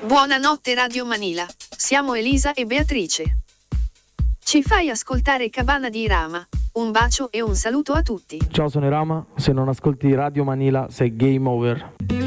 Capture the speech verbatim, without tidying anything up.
Buonanotte Radio Manila, siamo Elisa e Beatrice. Ci fai ascoltare Cabana di Irama. Un bacio e un saluto a tutti. Ciao, sono Irama, se non ascolti Radio Manila sei game over.